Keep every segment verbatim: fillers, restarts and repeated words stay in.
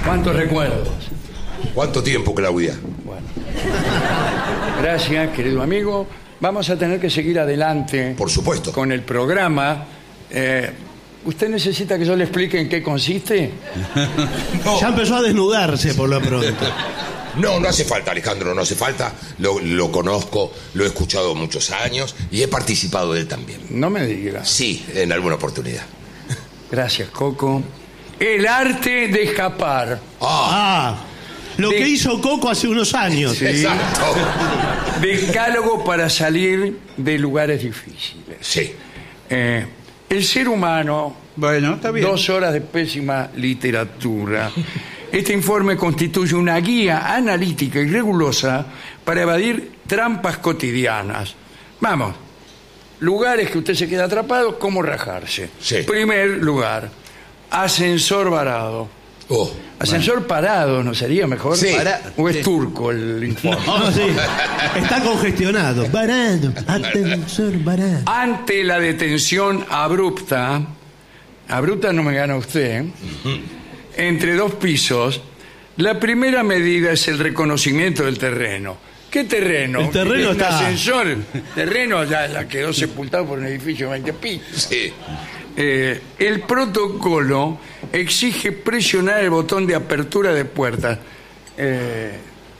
¿Cuántos recuerdos? ¿Cuánto tiempo, Claudia? Bueno. Gracias, querido amigo. Vamos a tener que seguir adelante. Por supuesto. Con el programa. Eh, ¿Usted necesita que yo le explique en qué consiste? No. Ya empezó a desnudarse por lo pronto. No, no hace falta, Alejandro, no hace falta. Lo, lo conozco, lo he escuchado muchos años y he participado de él también. No me diga. Sí, en alguna oportunidad. Gracias, Coco. El arte de escapar. Ah, lo de... que hizo Coco hace unos años. Sí. Exacto. Decálogo para salir de lugares difíciles. Sí. Eh, el ser humano... Bueno, está bien. Dos horas de pésima literatura. Este informe constituye una guía analítica y rigurosa para evadir trampas cotidianas. Vamos, lugares que usted se queda atrapado, ¿cómo rajarse? Sí. Primer lugar, ascensor varado. Oh, Ascensor bueno. parado, ¿no sería mejor? Sí. Para... ¿O es Sí. turco el informe? No, sí. Está congestionado. Varado, ascensor varado. Ante la detención abrupta, abrupta no me gana usted, ¿eh? Entre dos pisos, la primera medida es el reconocimiento del terreno. ¿Qué terreno? El terreno ¿Un está- ascensor? Terreno ya, ya quedó sepultado por un edificio de veinte pisos. Sí. Eh, el protocolo exige presionar el botón de apertura de puertas. Eh,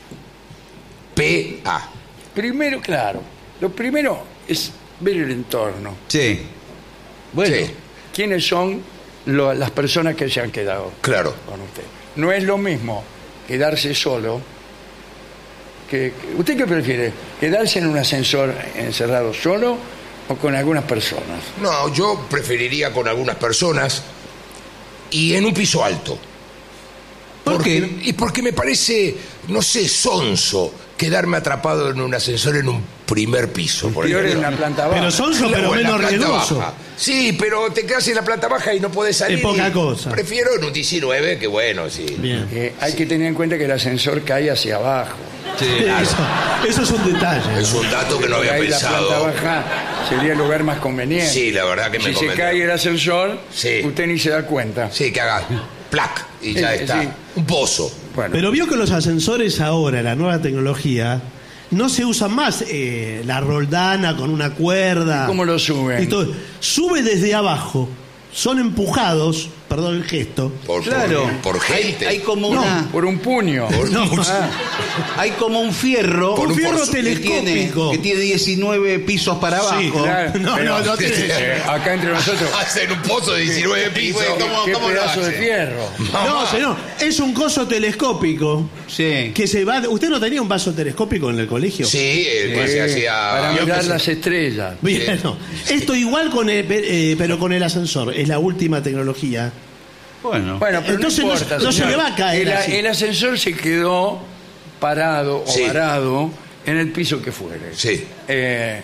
P A. primero, claro, lo primero es ver el entorno. Sí. Bueno, Sí. ¿Quiénes son lo- las personas que se han quedado Claro. con usted? No es lo mismo quedarse solo que... que- ¿Usted qué prefiere? ¿Quedarse en un ascensor encerrado solo o con algunas personas? No, yo preferiría con algunas personas y en un piso alto. ¿Por Porque- qué? Y porque me parece, no sé, sonso quedarme atrapado en un ascensor en un primer piso, por Peor en ejemplo. una planta baja. Pero sonso, O pero en la menos planta riesgoso. baja. Sí, pero te quedas en la planta baja y no podés salir. Es poca y cosa. Prefiero en un diecinueve, que bueno, sí. Bien. Eh, hay que tener en cuenta que el ascensor cae hacia abajo. sí. Eso, eso es un detalle. Es un dato que no Porque había ahí la planta pensado. baja sería el lugar más conveniente. Sí, la verdad que me Si se convence. cae el ascensor, Sí. usted ni se da cuenta. Sí, que haga plac y ya Sí, está. sí. Un pozo. Bueno, Pero vio que los ascensores ahora, la nueva tecnología, no se usan más eh, la roldana con una cuerda. ¿cómo lo suben? Y todo. Sube desde abajo. Son empujados, perdón el gesto. Por, Claro. por, por Hay, gente. hay como No. una, Por un puño. No, Ah, hay como un fierro, Por un un fierro pozo. que tiene, telescópico. que tiene diecinueve pisos para abajo. Sí, claro. No, Pero, no, no tiene- eh, acá entre nosotros, Hacen un pozo de diecinueve pisos. ¿Cómo- qué cómo lo pedazo de hace? fierro. No, señor. Es un coso telescópico Sí. que se va. ¿Usted no tenía un vaso telescópico en el colegio? Sí, el que se Eh, hacía. para yo mirar que sé. las estrellas. Bien, no. Esto igual con el, eh, pero con el ascensor. Es la última tecnología. Bueno. Bueno, pero Entonces no- no, importa, no se señor. le va a caer El, así. el ascensor se quedó parado o Sí. varado en el piso que fuere. Sí. Eh,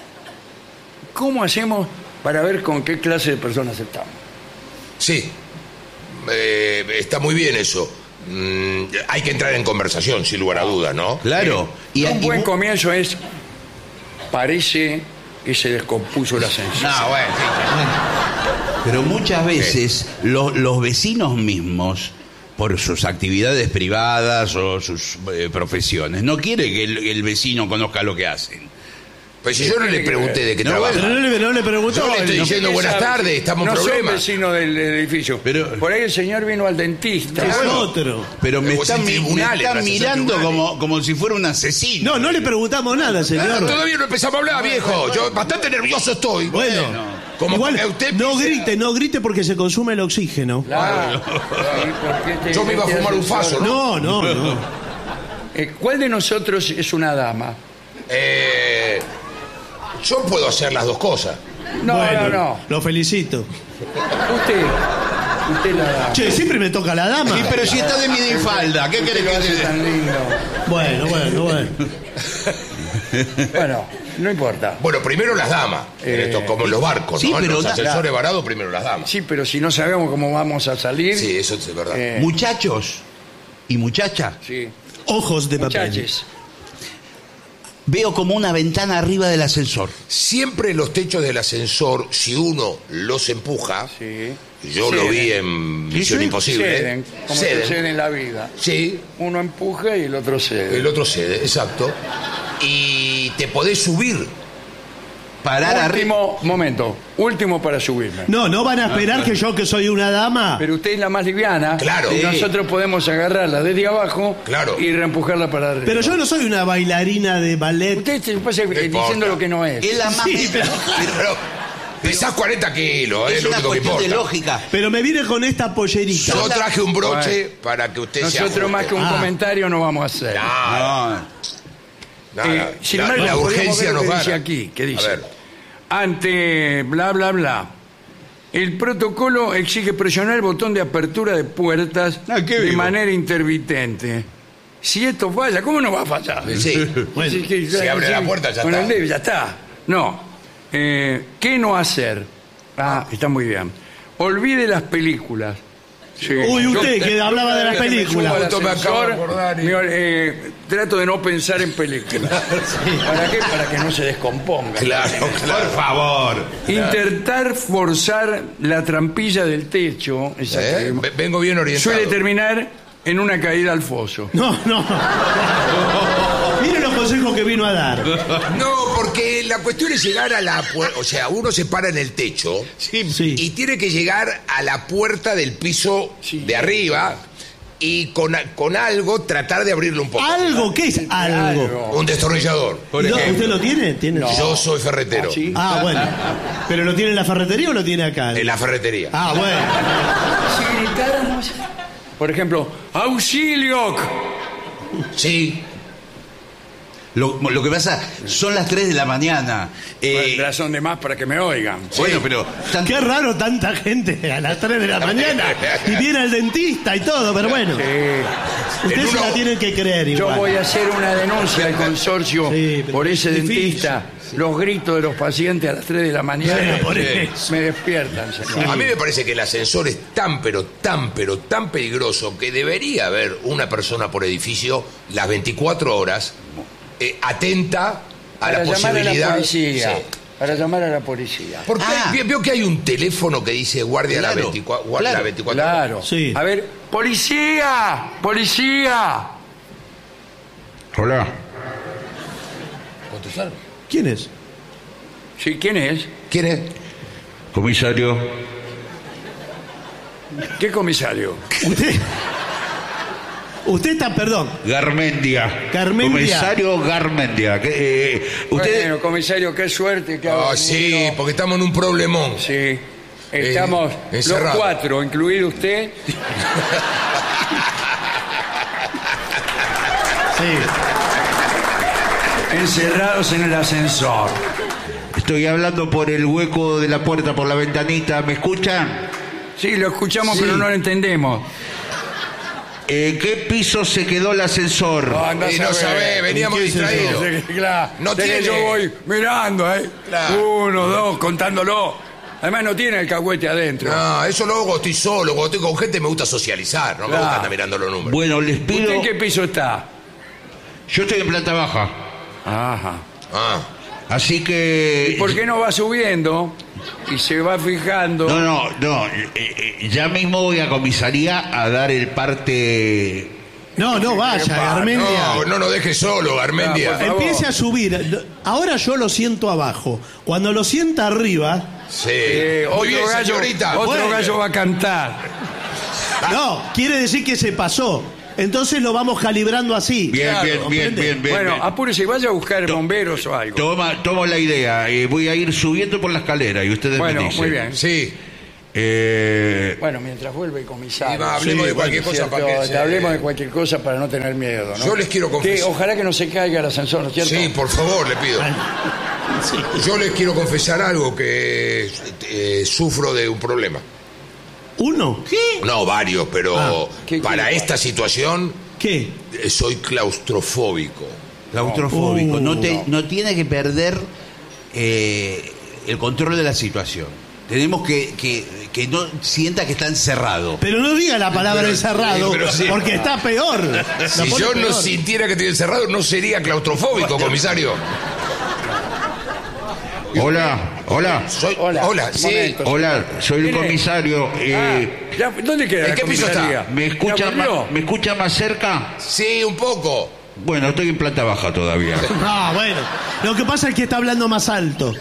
¿Cómo hacemos para ver con qué clase de personas estamos? Sí. Eh, está muy bien eso. Mm, hay que entrar en conversación, sin lugar a dudas, ¿no? Claro. Y, Un y buen mu- comienzo es, parece que se descompuso el ascensor. No, bueno, sí, sí. Pero muchas veces los, los vecinos mismos, por sus actividades privadas o sus eh, profesiones, no quiere que el, el vecino conozca lo que hacen. Pues si yo no le pregunté de qué No, trabaja. Pero no le, no le preguntó. Yo le estoy no- diciendo buenas ¿Sabe? tardes, estamos en No soy problemas. vecino del edificio. Pero- Por ahí el señor vino al dentista. es Bueno. otro. Pero me Vos en están, mi- me tribunales, están no haces en mirando tribunales. como, como si fuera un asesino. No, no le preguntamos nada, Ah, señor. todavía no empezamos a hablar, viejo. Yo bastante nervioso estoy. Bueno, Como igual, que usted no dice- grite, no grite porque se consume el oxígeno. Claro. Sí, porque este- Yo me iba a este fumar un ascensor- faso, No, no, no. Eh, ¿Cuál de nosotros es una dama? Eh, yo puedo hacer las dos cosas. No, Bueno, no, no. Lo felicito. Usted, usted es la dama. Che, siempre me toca la dama. Sí, pero si está de minifalda, ¿qué Usted querés lo que hace te tan lindo. Bueno, bueno, bueno. Bueno, no importa. Bueno, primero las damas. En Eh, esto, como en los barcos, sí, ¿no? En pero los da- ascensores varados, primero las damas. Sí, pero si no sabemos cómo vamos a salir. Sí, eso es verdad. eh, Muchachos y muchachas, sí. Ojos de papel. Muchachos. veo como una ventana arriba del ascensor. Siempre los techos del ascensor, si uno los empuja, Sí. Yo Ceden. lo vi en Misión Sí, Imposible. Ceden, como Ceden. sucede en la vida. Sí, Uno empuja y el otro cede. el otro cede, exacto. Y te podés subir. Parar arriba. Último momento, último para subirme. No, no van a esperar que yo, que soy una dama. Pero usted es la más liviana. Claro. Y Sí. nosotros podemos agarrarla desde abajo Claro. y reempujarla para arriba. Pero yo no soy una bailarina de ballet. Usted se pasa importa. diciendo lo que no es. Es la más. Sí, pero- Pero pesás cuarenta kilos, es Es lo una único que cuestión de importa. lógica. Pero me viene con esta pollerita. Yo traje un broche Bueno. para que usted se Nosotros más que un Ah. comentario no vamos a hacer. Nada, No. nada. Eh, sin la, embargo, la podríamos urgencia ver lo nos que dice gana. aquí, que A dice, ver. ante bla bla bla, el protocolo exige presionar el botón de apertura de puertas Ah, qué de vivo. manera intermitente. Si esto falla, ¿cómo no va a fallar? Sí. Bueno, Sí, que- si abre la puerta, ya con está. el dedo, ya está. No. Eh, ¿Qué no hacer? Ah, está muy bien. Olvide las películas. Sí. Uy, usted Yo- que hablaba de las que me películas. subo al Justo me acabo de ascensor, acordar y- me- eh, trato de no pensar en películas. ¿Para qué? Para que no se descomponga. Claro, Por claro. favor. Intentar forzar la trampilla del techo, esa ¿Eh? que- Ve- Vengo bien orientado. suele terminar en una caída al foso. No, no. Mire los consejos que vino a dar. No, porque la cuestión es llegar a la puerta. O sea, uno se para en el techo Sí. y tiene que llegar a la puerta del piso Sí. de arriba y con, con algo tratar de abrirlo un poco. ¿Algo? ¿Qué es algo? Un destornillador. ¿No? ¿Usted lo tiene? ¿Tiene? Yo soy ferretero. ¿Ah, sí? Ah, bueno. ¿Pero lo tiene en la ferretería o lo tiene acá? En la ferretería. Ah, bueno. Si gritáramos, por ejemplo, ¡auxilio! Sí. Lo, lo que pasa, son las tres de la mañana. Eh, Razón de más para que me oigan. bueno, pero. tan- Qué raro tanta gente a las tres de la mañana. Y viene el dentista y todo, pero bueno. Sí. Ustedes En se uno- la tienen que creer Yo igual. voy a hacer una denuncia al consorcio Sí, pero por ese es difícil. dentista. Los gritos de los pacientes a las tres de la mañana Bueno, por me- eso. me despiertan, señor. A mí me parece que el ascensor es tan, pero tan, pero tan peligroso que debería haber una persona por edificio las veinticuatro horas eh, atenta a Para la llamar a la posibilidad. policía. Sí. Para llamar a la policía. Porque Ah. hay- veo que hay un teléfono que dice guardia Claro, la veinticuatro, guardia claro, la veinticuatro. Claro. Sí. A ver, policía, policía. Hola. ¿Contestar? ¿Quién es? Sí, ¿quién es? ¿Quién es? Comisario. ¿Qué comisario? Usted. Usted está, perdón. Garmendia. Garmendia. Comisario Garmendia. Que, eh, usted. Bueno, comisario, qué suerte que ha Ah, sí, venido. porque estamos en un problemón. Sí. Estamos Eh, los encerrado. cuatro, incluido usted. Sí. Encerrados en el ascensor. Estoy hablando por el hueco de la puerta, por la ventanita. ¿Me escuchan? Sí, lo escuchamos, Sí. pero no lo entendemos. ¿En qué piso se quedó el ascensor? andá Y a no saber. sabe, veníamos ¿Qué es eso? distraídos. Sí, claro. No De que tiene- yo voy mirando, ¿eh? Claro. Uno, dos, contándolo. Además no tiene el cagüete adentro. No, eso lo hago cuando estoy solo, cuando estoy con gente me gusta socializar, no me Claro. gusta andar mirando los números. Bueno, les pido. ¿Usted en qué piso está? Yo estoy en planta baja. Ajá. Ah, Así que. ¿Y por qué no va subiendo y se va fijando? No, no, no. eh, eh, ya mismo voy a comisaría a dar el parte. No, no vaya, Epa, Garmendia. no, no nos dejes solo, Garmendia. Ah, por favor. Empiece a subir. Ahora yo lo siento abajo. Cuando lo sienta arriba, Sí. Eh, Muy otro bien, gallo, señorita. otro Bueno. gallo va a cantar. no, quiere decir que se pasó. Entonces lo vamos calibrando así. Bien, Claro, bien, bien, ¿comprende? bien, bien. bueno, bien. apúrese y vaya a buscar bomberos o algo. Toma, tomo la idea. eh, voy a ir subiendo por la escalera y ustedes Bueno, me dicen. muy bien. Sí. Eh, Bueno, mientras vuelve el comisario. Y va, hablemos de cualquier cosa ¿cierto? para que se- Hablemos de cualquier cosa para no tener miedo, ¿no? Yo les quiero confesar- Que ojalá que no se caiga el ascensor, ¿no es cierto? Sí, por favor, le pido. Yo les quiero confesar algo que eh, sufro de un problema. ¿Uno? No, varios, pero Ah, ¿qué- para qué- esta situación ¿Qué? eh, soy claustrofóbico. claustrofóbico. Uh, no, te, no. no tiene que perder eh, el control de la situación. Tenemos que, que, que no sienta que está encerrado. Pero no diga la palabra Pero- encerrado, pero sí. porque está peor. Si La pone yo no peor. sintiera que estoy encerrado, no sería claustrofóbico, comisario. Hola, hola. Soy, Hola, hola, un sí. momento. Hola, soy el ¿Quién es? comisario. eh, Ah, ya, ¿dónde queda ¿en la qué piso comisaría? está? ¿Me escucha, ¿Me aburrió? ma- ¿Me escucha más cerca? Sí, un poco. Bueno, estoy en planta baja todavía. No, bueno. Lo que pasa es que está hablando más alto.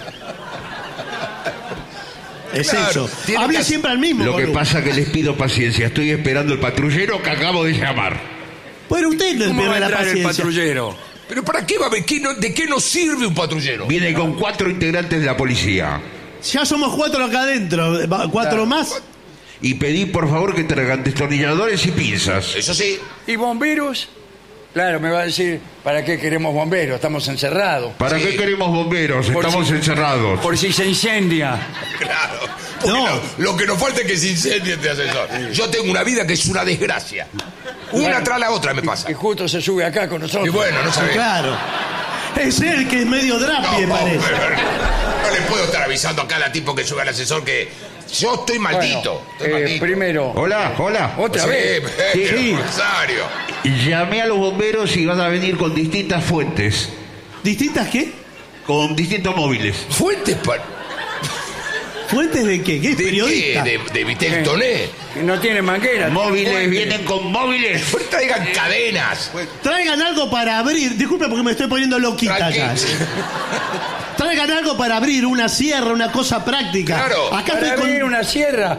Es Claro, eso. tiene Habla que- siempre al mismo. Lo que boludo. pasa que les pido paciencia. Estoy esperando el patrullero que acabo de llamar. Bueno, usted no ¿Cómo va pierde a la entrar el paciencia. patrullero? ¿Pero para qué va a ver? ¿Qué no- ¿De qué nos sirve un patrullero? Viene con cuatro integrantes de la policía. Ya somos cuatro acá adentro. Va- ¿Cuatro Claro. más? Y pedí por favor que traigan destornilladores y pinzas. Eso sí. ¿Y bomberos? Claro, me va a decir, ¿para qué queremos bomberos? Estamos encerrados. ¿Para Sí. qué queremos bomberos? Por Estamos si- encerrados. Por si se incendia. Claro. Porque No. Lo, lo que nos falta es que se incendie este ascensor. Yo tengo una vida que es una desgracia. Una Bueno. tras la otra me pasa. Y justo se sube acá con nosotros. Y bueno, no sabés. Claro. Es él que es medio No, drapie, no, parece. no le puedo estar avisando a cada tipo que sube al ascensor que yo estoy Bueno, maldito. Estoy eh, maldito. primero, Hola, hola. otra Sí, vez. pero, Sí. comisario. Llamé a los bomberos y van a venir con distintas fuentes. ¿Distintas qué? Con distintos móviles. ¿Fuentes para.? ¿Fuentes de qué? ¿Qué es ¿De periodista? qué? ¿De, de Vitel Toné? No tiene manguera. Móviles, Fuente. vienen con móviles. Pues traigan cadenas. Traigan algo para abrir. Disculpe porque me estoy poniendo loquita ya. Tranquilo. Traigan algo para abrir, una sierra, una cosa práctica. Claro. Acá Para estoy con... abrir una sierra.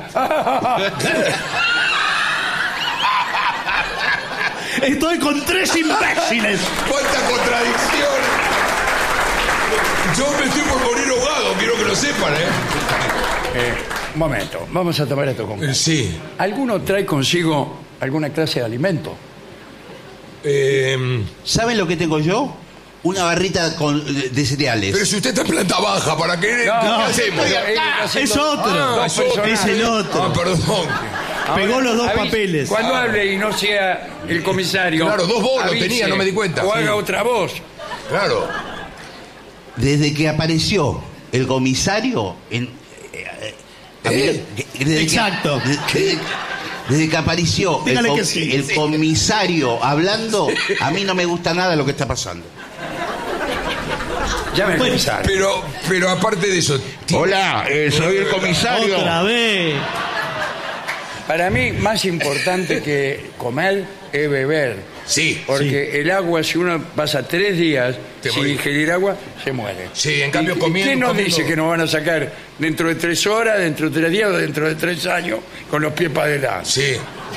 Estoy con tres imbéciles. ¡Cuánta contradicción! Yo me estoy por morir ahogado, quiero que lo sepan, ¿eh? Eh, un momento, vamos a tomar esto con calma. Sí. ¿Alguno trae consigo alguna clase de alimento? Eh, ¿Saben lo que tengo yo? Una barrita con, de, de cereales. pero si usted está en planta baja, ¿para qué? No, ¿Qué no, hacemos? estoy acá. Es otro. Ah, Dos personajes. Es el otro. Ah, perdón. Pegó los dos avise- papeles. Cuando Ah. hable y no sea el comisario. Claro, dos voz lo avise, tenía, no me di cuenta. O Sí. haga otra voz. Claro. Desde que apareció el comisario en... eh, eh, a mí- ¿Eh? que- desde que- Exacto. desde, desde que apareció el, Dígale com- que sí. el comisario hablando, a mí no me gusta nada lo que está pasando. Llame al Bueno, comisario. Pero, pero aparte de eso. ti- Hola, eh, soy el comisario. Otra vez. Para mí, más importante que comer es beber. Sí. Porque el agua, si uno pasa tres días Te sin morís. ingerir agua, se muere. Sí, en cambio ¿Y- y comiendo- ¿Quién nos comiendo- dice que nos van a sacar dentro de tres horas, dentro de tres días o dentro de tres años con los pies para adelante? Sí.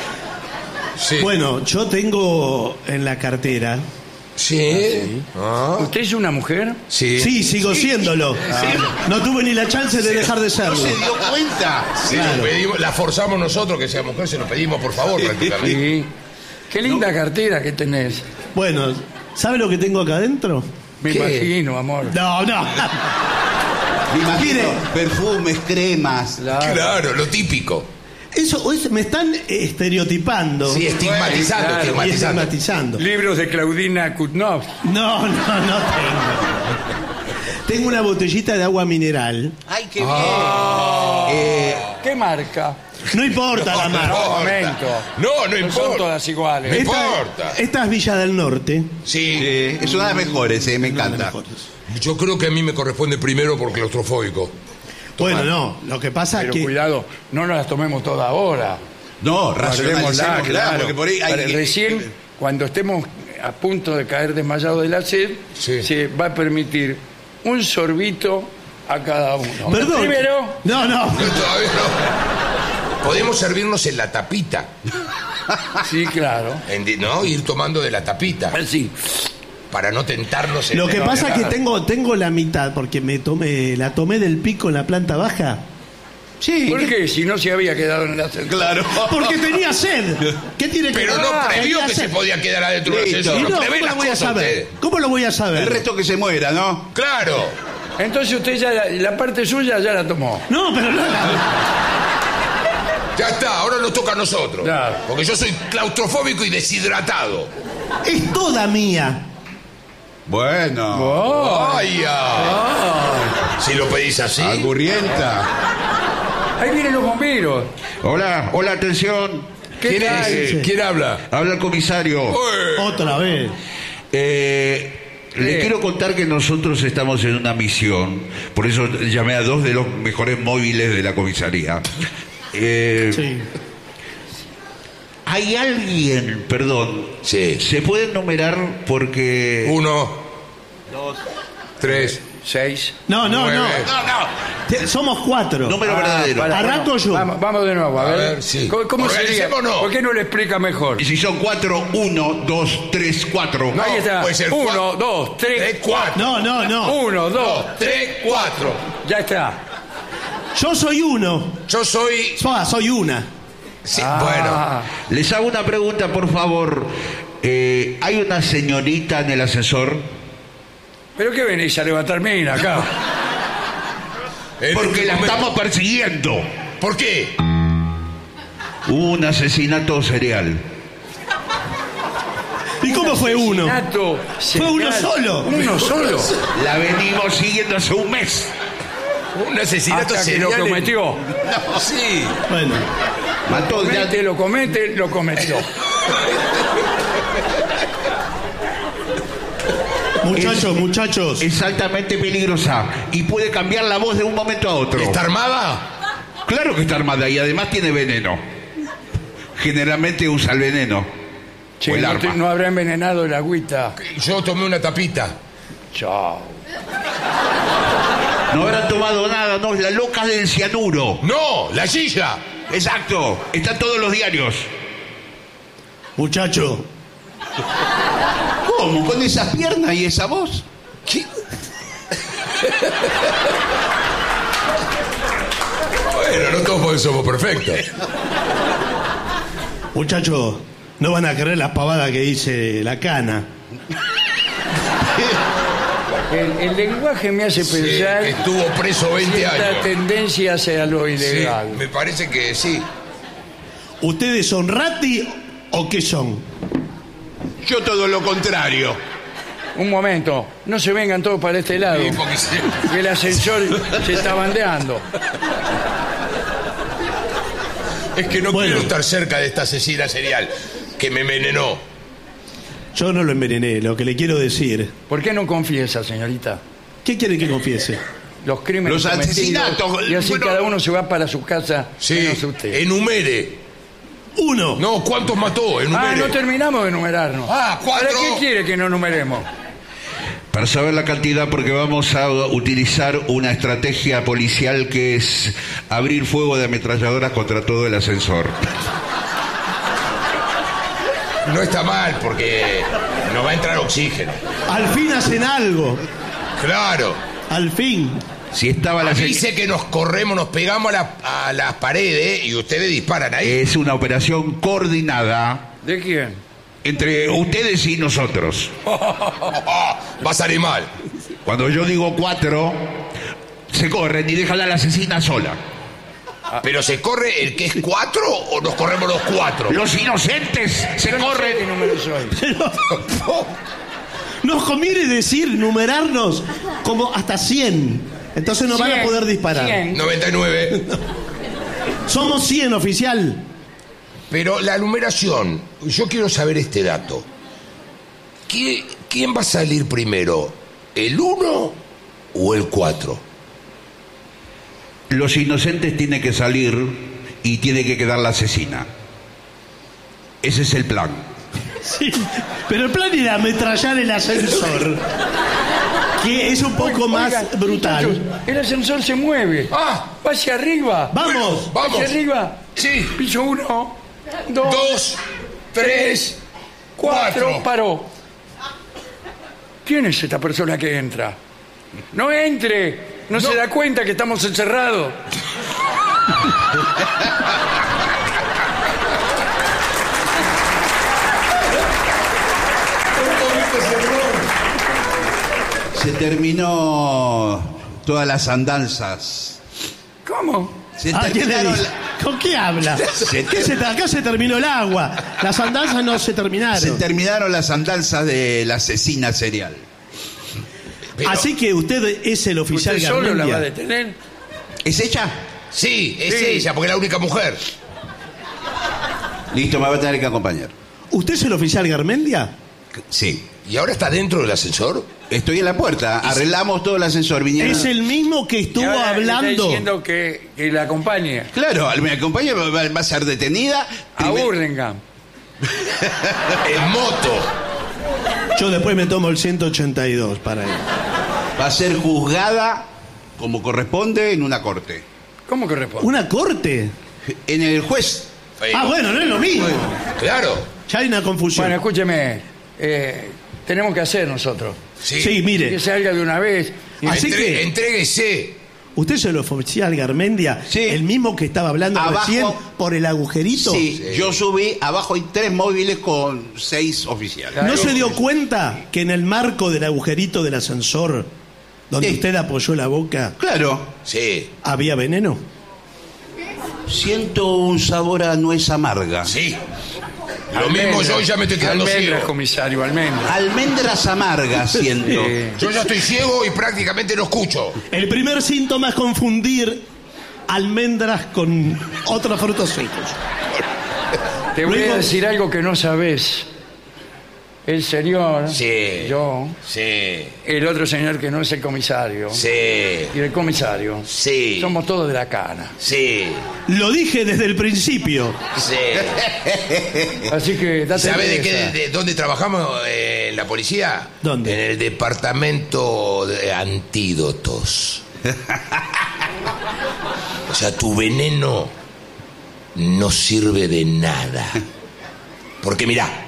Sí. Bueno, yo tengo en la cartera. Sí. Ah, ¿Usted es una mujer? sí. Sí, sigo siéndolo. No tuve ni la chance de dejar de serlo. ¿No se dio cuenta? Sí, Claro. lo pedimos- la forzamos nosotros que sea mujer, se lo pedimos por favor, prácticamente. Sí. Qué linda cartera que tenés. Bueno, ¿sabe lo que tengo acá adentro? Me ¿Qué? imagino, amor. No, no. Me imagino Mire. perfumes, cremas. Claro. Claro, lo típico. Eso es- me están estereotipando Sí, estigmatizando, Claro. y estigmatizando. estigmatizando. Libros de Claudina Kutnov. No, no, no tengo. Tengo una botellita de agua mineral. ¡Ay, qué Ah. bien! Eh, ¿Qué marca? No importa la marca. No, momento. No, no No importa. son todas iguales. No Esta, importa. esta es Villa del Norte. Sí. eh, es una de las mejores, eh, me Una de las encanta. mejores. Yo creo que a mí me corresponde primero por claustrofóbico. Bueno, no. Lo que pasa es Pero que. cuidado, no nos las tomemos todas ahora. No, Guardémosla, racionalicémosla, claro. porque por ahí hay Para que- recién, cuando estemos a punto de caer desmayado de la sed, Sí. se va a permitir un sorbito a cada uno. Perdón. Primero, No, no. No, todavía no. Podemos servirnos en la tapita, sí, claro. en di- ¿no? Ir tomando de la tapita, Así. para no tentarnos en Lo que no, pasa es que nada. tengo, tengo la mitad, porque me tomé, la tomé del pico en la planta baja. Sí, ¿Por qué? Si no se había quedado en el ascensor. claro. Porque tenía sed. ¿Qué tiene que Pero no Ah, previó tenía que sed. se podía quedar adentro del Listo. ascensor. Y No, no, prevé ¿cómo las lo voy a cosas saber? ustedes. ¿Cómo lo voy a saber? El resto que se muera, ¿no? Claro. Entonces usted ya, la, la parte suya ya la tomó. No, pero no. Ya está, ahora nos toca a nosotros. Claro. Porque yo soy claustrofóbico y deshidratado. Es toda mía. Bueno. Oh, ¡Ay, ya! Si lo pedís así. Angurrienta. ahí vienen los bomberos. Hola, hola, atención. ¿Qué ¿Quién tal? es? Sí. ¿Quién habla? Habla el comisario. Ué. Otra vez. Eh, Le Eh. quiero contar que nosotros estamos en una misión, por eso llamé a dos de los mejores móviles de la comisaría. Eh, Sí. Hay alguien, perdón, Sí. se puede numerar porque... Uno, dos, tres. Seis. No, no, Nueve. no. No, no. Te- Somos cuatro. Número Ah, verdadero. para, Arranco bueno, yo. Vamos, vamos de nuevo, a A ver. ver, sí. ¿Cómo, cómo sería? Organicémonos. ¿Por qué no le explica mejor? Y si son cuatro, uno, dos, tres, cuatro. No, Ahí está. puede ser Uno, cuatro. dos, tres. Tres, cuatro. No, no, no. Uno, dos. Dos, tres, cuatro. Ya está. Yo soy uno. Yo soy. Ah, soy una. Sí, Ah, bueno. Les hago una pregunta, por favor. Eh, ¿Hay una señorita en el ascensor? ¿Pero qué venís a levantar mina acá? En Porque este la momento- estamos persiguiendo. ¿Por qué? Hubo un asesinato serial. ¿Y cómo fue uno? Asesinato Fue uno serial. solo. Uno solo. La venimos siguiendo hace un mes. Un asesinato Hasta que serial. lo en- cometió. No, sí. Bueno, Mató de Comete, lo comete, lo cometió. muchachos, muchachos. Es altamente peligrosa y puede cambiar la voz de un momento a otro. ¿Está armada? Claro que está armada y además tiene veneno. Generalmente usa el veneno. Che, o el no, arma. te- no habrá envenenado el agüita. Yo tomé una tapita. Chao. No habrán tomado nada, no, es la loca del cianuro. ¡No! ¡La silla! Exacto, está en todos los diarios. Muchacho. ¿Cómo? ¿Con esas piernas y esa voz? ¿Qué? Bueno, no todos porque somos perfectos. Muchachos, no van a creer las pavadas que dice la cana. El, el lenguaje me hace Sí, pensar que estuvo preso veinte cierta años. tendencia hacia lo Sí, ilegal. me parece que sí. ¿Ustedes son rati o qué son? Yo todo lo contrario. Un momento, no se vengan todos para este lado. Sí, porque sí. Que el ascensor se está bandeando. Es que no Bueno. quiero estar cerca de esta asesina serial que me envenenó. Yo no lo envenené, lo que le quiero decir. ¿Por qué no confiesa, señorita? ¿Qué quiere que confiese? Los crímenes Los cometidos, asesinatos, y así bueno. cada uno se va para su casa. Sí, menos usted. enumere. Uno. No, ¿cuántos mató? Enumere. Ah, no terminamos de enumerarnos. Ah, cuatro. ¿Para qué quiere que no enumeremos? Para saber la cantidad, porque vamos a utilizar una estrategia policial que es abrir fuego de ametralladoras contra todo el ascensor. No está mal porque nos va a entrar oxígeno. Al fin hacen algo. Claro. Al fin. Si estaba la se- Dice que nos corremos, nos pegamos a, la- a las paredes y ustedes disparan ahí. es una operación coordinada ¿De quién? entre ustedes y nosotros. Va a salir mal. Cuando yo digo cuatro, se corren y dejan a la asesina sola. ¿Pero se corre el que es cuatro o nos corremos los cuatro? Los inocentes se Yo no sé corren. qué número soy. Pero nos conviene decir, numerarnos como hasta cien. Entonces no van a Cien, poder disparar. cien. noventa y nueve. Somos cien, oficial. Pero la numeración, yo quiero saber este dato. ¿Qui- ¿Quién va a salir primero? ¿El uno o el cuatro? Los inocentes tienen que salir y tiene que quedar la asesina. Ese es el plan. Sí, pero el plan era ametrallar el ascensor, que es un poco más Oigan, brutal. muchachos, el ascensor se mueve. Ah. Va hacia arriba. Vamos. Vamos. Hacia arriba. Sí. Piso uno, dos, Dos, tres, cuatro. cuatro. Paró. ¿Quién es esta persona que entra? No entre. No, No. se da cuenta que estamos encerrados. Se terminó todas las andanzas. ¿Cómo? Se Ah, ¿quién le terminaron dice? ¿Con qué habla? Se ¿Qué se- acá se terminó el agua. Las andanzas no se Se terminaron. terminaron las andanzas de la asesina serial. Pero- Así que usted es el oficial ¿Usted solo la va a Garmendia. detener? ¿Es ella? Sí, es Sí. ella, porque es la única mujer. Listo, me va a tener que acompañar. ¿Usted es el oficial Garmendia? Sí. ¿Y ahora está dentro del ascensor? Estoy en la puerta. Arreglamos todo el ascensor. Vinieron. Es el mismo que Y estuvo ahora le está hablando. diciendo que, que la acompañe Claro, me acompaña, va, va a ser detenida. a Primer- Burlingame. En moto. Yo después me tomo el ciento ochenta y dos para ir. Va a ser juzgada como corresponde en una corte. ¿Cómo que responde? ¿Una corte? En el juez. Ah, bueno, no es lo mismo. Claro. Ya hay una confusión. Bueno, escúcheme. eh, tenemos que hacer nosotros. Sí. Sí, Que mire. salga de una vez. Y- Así Entre- que- Entréguese. ¿Usted es el oficial Garmendia? Sí. El mismo que estaba hablando Abajo. recién por el agujerito. Sí, yo subí, abajo hay tres móviles con seis oficiales. ¿No se dio cuenta que en el marco del agujerito del ascensor, donde Sí. usted apoyó la boca, Claro, Sí. había veneno? siento un sabor a nuez amarga. Sí. Lo mismo yo ya me estoy quedando Almendras, ciego. comisario, almendras. Almendras amargas siento. Sí. Yo ya estoy ciego y prácticamente no escucho. El primer síntoma es confundir almendras con otros frutos secos. Te voy Luego- a decir algo que no sabes. El señor, Sí. yo, Sí. el otro señor que no es el comisario, Sí. y el comisario, Sí. somos todos de la cana. Sí. Lo dije desde el principio. Sí. Así que date ¿Sabe de, presa. qué, de, de dónde trabajamos eh, en la policía? ¿Dónde? En el departamento de antídotos. O sea, tu veneno no sirve de nada. Porque mirá,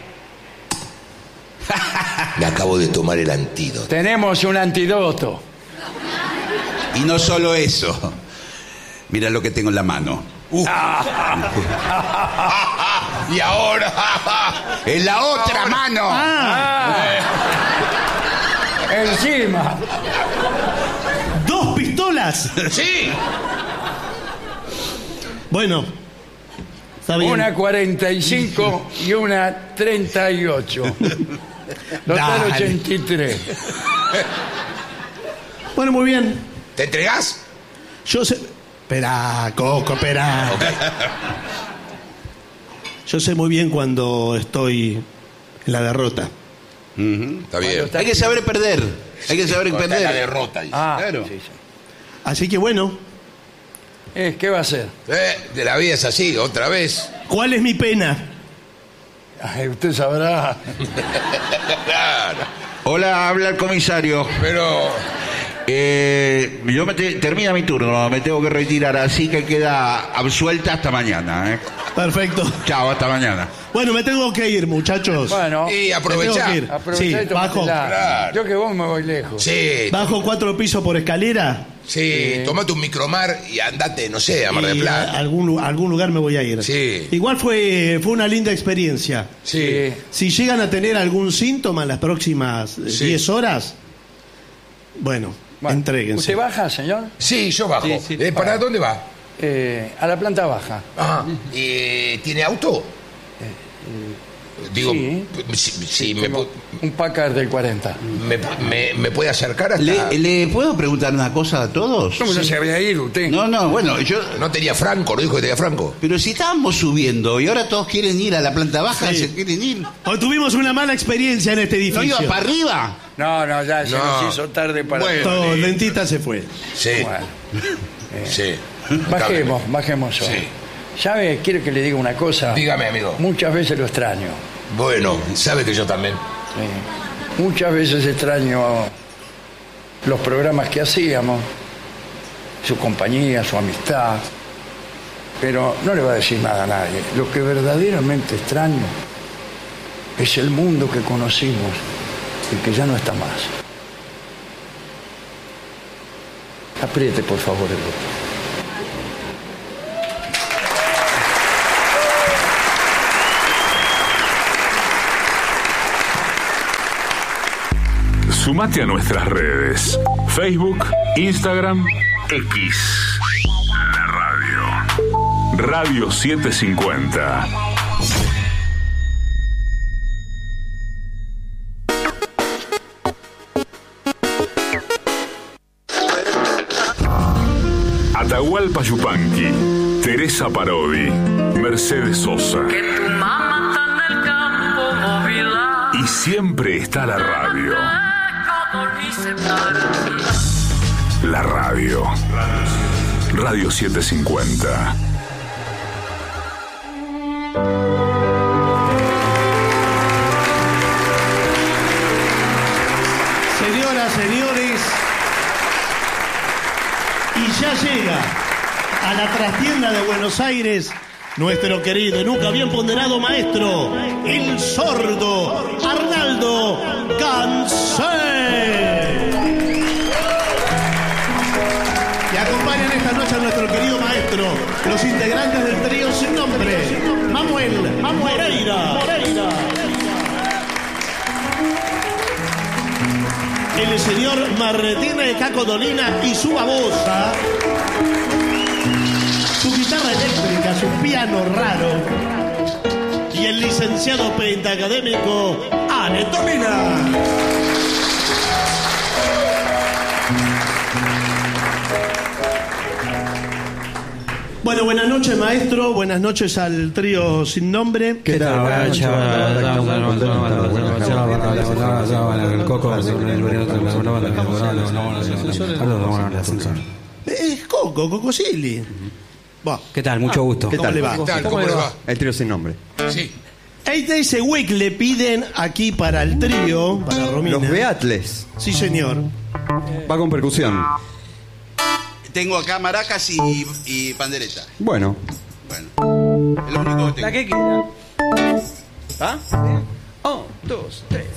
me acabo de tomar el antídoto. Tenemos un antídoto. Y no solo eso. Mira lo que tengo en la mano. Y ahora... ¡En la otra mano! Encima. ¡Dos pistolas! Sí. Bueno, está bien. Una cuarenta y cinco y una treinta y ocho. Total Dale. ochenta y tres. Bueno, muy bien. ¿Te entregás? Yo sé. Esperá, Coco, esperá. Yo sé muy bien cuando estoy en la derrota. Está bien. Hay que saber perder. Hay que saber Está la perder. derrota. dice. Ah, Claro. sí, sí. Así que bueno, Eh, ¿Qué va a hacer? Eh, de la vida es así, otra vez. ¿cuál es mi pena? Ay, usted sabrá. Claro. Hola, habla el comisario. Pero... Eh, yo me te- termina mi turno, me tengo que retirar, así que queda absuelta hasta mañana. ¿eh? Perfecto. Chao, hasta mañana. Bueno, me tengo que ir, muchachos. Bueno, Y Me aprovechá. tengo que ir. aprovecha Sí, y bajo, tomátela. Claro. Yo que vos me voy lejos. Sí, bajo cuatro pisos por escalera sí, tomate un micromar y andate, no sé, a Mar del y a Plata. algún, lu- algún lugar me voy a ir. Sí. Igual fue, fue una linda experiencia. Sí. Si llegan a tener algún síntoma en las próximas eh, Sí. diez horas, bueno, Bueno, entréguense. ¿Usted baja, señor? Sí, yo bajo. Sí, sí. Eh, ¿Para Bueno. dónde va? Eh, a la planta baja. Ajá. Eh, ¿Tiene auto? Digo, sí. p- si, si me, Tengo pu- un Packard del cuarenta. me, me- me puede acercar hasta... ¿Le, le puedo preguntar una cosa a todos? ¿Cómo ya se había ido usted? No, no, bueno, yo... No tenía Franco, no dijo que tenía Franco. Pero si estábamos subiendo y ahora todos quieren ir a la planta baja, Sí. se quieren ir. Hoy tuvimos una mala experiencia en este ¿No edificio. iba para arriba? No, no, ya se No. nos hizo tarde para... Bueno. Todo, el dentista se fue. Sí, Bueno, sí. bajemos, bajemos hoy. Sí. ¿Sabe? Quiero que le diga una cosa. Dígame, amigo. Muchas veces lo extraño. Bueno, sabe que yo también. Sí. Muchas veces extraño los programas que hacíamos, su compañía, su amistad. Pero no le va a decir nada a nadie. Lo que verdaderamente extraño es el mundo que conocimos y que ya no está más. Apriete, por favor, el botón. Sumate a nuestras redes. Facebook, Instagram, X. La radio. Radio setecientos cincuenta. Atahualpa Yupanqui, Teresa Parodi, Mercedes Sosa Que tu mamá está en el campo móvil. y siempre está la radio. La radio. Radio setecientos cincuenta. Señoras, señores, y ya llega a la trastienda de Buenos Aires nuestro querido y nunca bien ponderado maestro, el sordo Arnaldo Cancel. Y acompañan esta noche a nuestro querido maestro, los integrantes del trío sin nombre, Manuel Moreira. Moreira. El señor Marretina de Caco Dolina y su babosa, su guitarra eléctrica, su piano raro y el licenciado pentacadémico Ale Dolina. Bueno, buenas noches, maestro. Buenas noches al trío sin nombre. ¿Qué tal? Es Coco, Coco Silly. ¿Qué tal? Mucho gusto. ¿Qué tal le va? ¿Qué tal? ¿Cómo le va? El trío sin nombre. Sí. Eight Days a Week le piden aquí para el trío, para Romina. Los Beatles. Sí, señor. Va con percusión. Tengo acá maracas y, y pandereta. Bueno. Bueno, es lo único que tengo. ¿La que quiera? ¿Ah? Un, dos, tres.